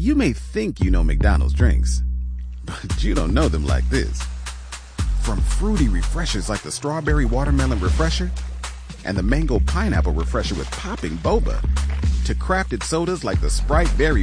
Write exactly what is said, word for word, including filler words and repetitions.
You may think you know McDonald's drinks, but you don't know them like this. From fruity refreshers like the Strawberry Watermelon Refresher and the Mango Pineapple Refresher with popping boba, to crafted sodas like the Sprite Berry